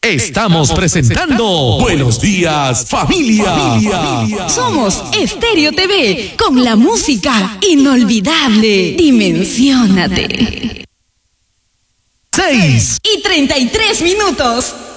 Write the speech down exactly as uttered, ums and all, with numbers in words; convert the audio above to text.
Estamos presentando Buenos Días, familia. familia. Somos Estéreo T V con la música inolvidable. Dimensiónate. Seis y treinta y tres minutos.